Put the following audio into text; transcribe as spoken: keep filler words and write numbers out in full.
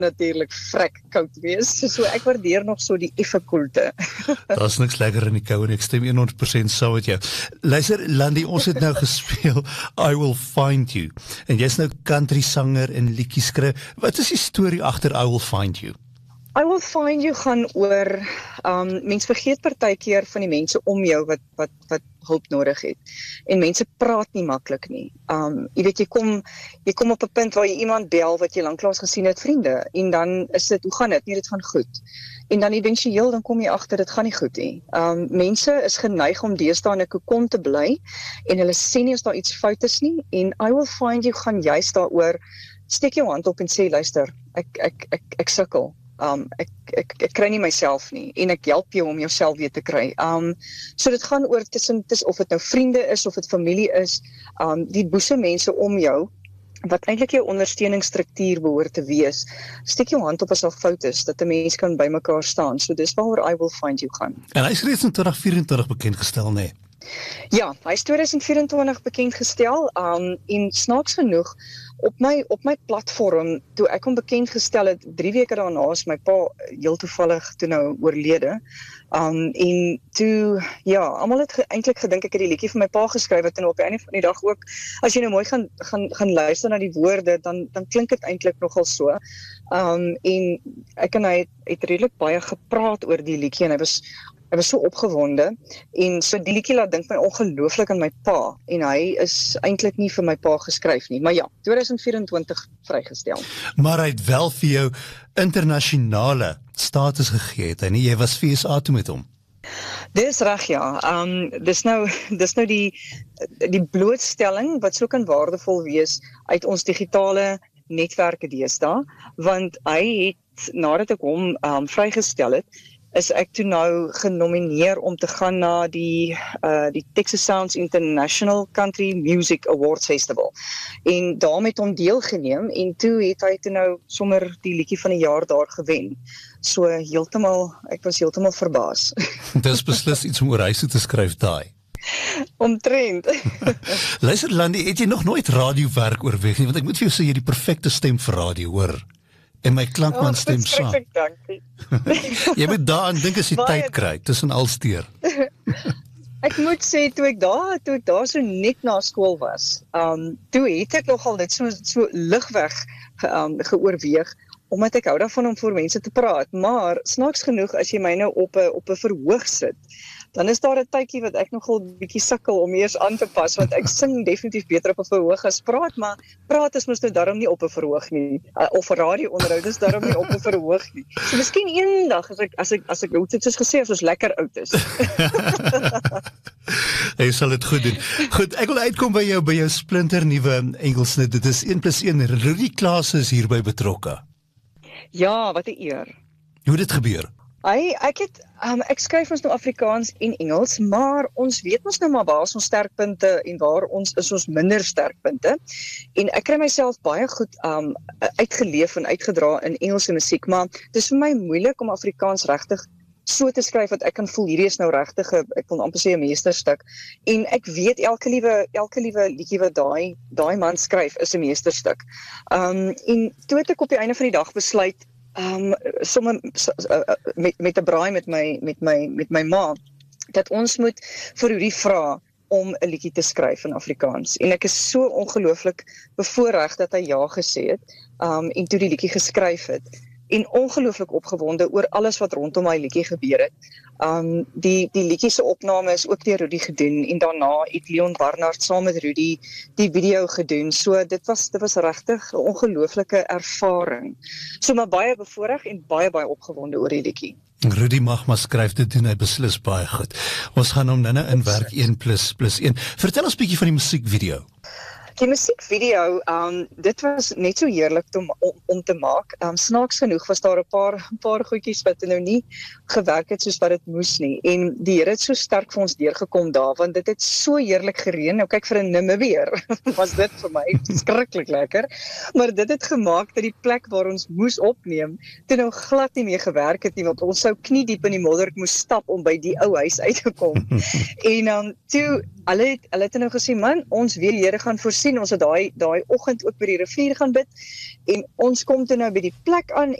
natuurlik vrek koud wees, so ek waardeer nog so die effe koelte. Daar is niks lekker in die kou en ek stem honderd persent saam met jou. Luister, Landi, ons het nou gespeel I Will Find You, en jy's nou country sanger en liedjies skryf. Wat is die storie agter I Will Find You? I Will Find You gaan oor, um, mens vergeet partykeer van die mense om jou wat, wat, wat hulp nodig het. En mense praat nie maklik nie. Um, jy weet, jy kom, jy kom op 'n punt waar jy iemand bel wat jy lanklaas gesien het, vriende, en dan is dit, hoe gaan dit? Nee, dit gaan goed. En dan eventueel, dan kom jy agter, dit gaan nie goed nie. Um, mense is geneig om deesdae in 'n kokon te bly, en hulle sê nie as daar iets fout is nie, en I Will Find You gaan juist daaroor, steek jou hand op en sê, luister, ek, ek, ek, ek sukkel. Um, ek, ek, ek kry nie myself nie, en ek help jou om jouself weer te kry. Um, so dit gaan oor tussen, tussen, of dit nou vriende is, of dit familie is, um, die boese mense om jou, wat eintlik jou ondersteuningsstruktuur behoort te wees. Steek jou hand op as daar fout is, dat 'n mens kan by mekaar staan. So dis waaroor I Will Find You gaan. En hy is reeds in twintig vyf-en-twintig bekendgestel, nee? Ja, hy is twintig vyf-en-twintig bekendgestel, um, en snaaks genoeg, op my, op my platform, toe ek hom bekendgestel het, drie weke daarna is my pa heel toevallig toe nou oorlede, um, en toe, ja, almal het ge, eintlik gedink ek het die liedjie vir my pa geskryf, het en op die einde van die dag ook, as jy nou mooi gaan, gaan, gaan luister na die woorde, dan, dan klink het eintlik nogal so, um, en ek en hy het, het redelik baie gepraat oor die liedjie, en hy was Hy was so opgewonde, en so die liedjie laat dink my ongelooflik aan my pa, en hy is eintlik nie vir my pa geskryf nie, maar ja, twintig vyf-en-twintig vrygestel. Maar hy het wel vir jou internasionale status gegee, het hy nie? Jy was V S A toe met hom. Dis reg, ja. Um, dis nou, dis nou die, die blootstelling wat so kan waardevol wees uit ons digitale netwerke deesdae, want hy het, nadat ek hom um, vrygestel het, is ek toe nou genomineer om te gaan na die, uh, die Texas Sounds International Country Music Awards Festival. En daarmee het hom deelgeneem, en toe het hy toe nou sommer die liedjie van die jaar daar gewen. So heeltemal, ek was heeltemal verbaas. Dis beslis iets om oor huis te skryf, daai. Omtrent. Luister, Landi, het jy nog nooit radiowerk oorweeg nie? Want ek moet vir jou sê, jy die perfekte stem vir radio, hoor. En my klankman stem oh, saam. Dankie. Jy moet daaraan dink as jy tyd kry, tussen alsteer. Ek moet sê, toe ek daar, toe ek daar so net na skool was, um, toe het ek nogal dit so, so ligweg ge, um, geoorweeg, omdat ek hou daarvan om voor mense te praat, maar snaaks genoeg, as jy my nou op 'n op 'n verhoog sit, dan is daar 'n tydjie wat ek nogal bietjie sukkel om eers aan te pas, want ek sing definitief beter op 'n verhoog as praat, maar praat is mos nou daarom nie op 'n verhoog nie, uh, of radio-onderhoud is daarom nie op 'n verhoog nie. So miskien eendag, as ek, as ek, as ek, hoe het ek soos gesê, as ons lekker oud is. Jy sal dit goed doen. Goed, ek wil uitkom by jou, by jou splinter nuwe Engelsnit, dit is een plus een, Rudy Klaas is hierby betrokke. Ja, wat 'n eer. Hoe het dit gebeur? Hy, ek het, um, ek skryf ons nou Afrikaans en Engels, maar ons weet ons nou maar waar is ons sterkpunte en waar ons is ons minder sterkpunte. En ek kry myself baie goed um, uitgeleef en uitgedra in Engelse musiek, maar dit is vir my moeilik om Afrikaans regtig so te skryf wat ek kan voel, hierdie is nou regtig, ek wil amper sê 'n meesterstuk. En ek weet elke liewe elke liewe liedjie wat daai daai man skryf is 'n meesterstuk. Um en toe het ek op die einde van die dag besluit, um sommer uh, met met 'n braai met my met my met my ma, dat ons moet vir Rudy vra om 'n liedjie te skryf in Afrikaans. En ek is so ongelooflik bevoorreg dat hy ja gesê het, um en toe die liedjie geskryf het. En ongelooflik opgewonde oor alles wat rondom my liedjie gebeur het. Um, die die liedjie se opname is ook deur Rudy gedoen, en daarna het Leon Barnard saam met Rudy die video gedoen. So dit was dit was regtig 'n ongelooflike ervaring. So maar baie bevoorreg en baie baie opgewonde oor die liedjie. Rudy mag maar skryf, dit doen hy beslis baie goed. Ons gaan hom nou in werk een plus een. Vertel ons bietjie van die musiekvideo. Die musiekvideo, um, dit was net so heerlik om, om, om te maak. Um, snaaks genoeg was daar 'n paar, paar goedjies wat nou nie gewerk het soos wat dit moes nie. En die Here het so sterk vir ons deurgekom daar, want dit het so heerlik gereën. Nou kyk, vir 'n Namibier was dit vir my skrikkelik lekker. Maar dit het gemaak dat die plek waar ons moes opneem, toe nou glad nie meer gewerk het nie, want ons sou knie diep in die modder moes stap om by die ou huis uit te kom. En um, toe, hulle het, hulle het nou gesê, man, ons weet die Here gaan voorsien tien, ons het daai daai oggend ook by die rivier gaan bid en ons kom toe nou by die plek aan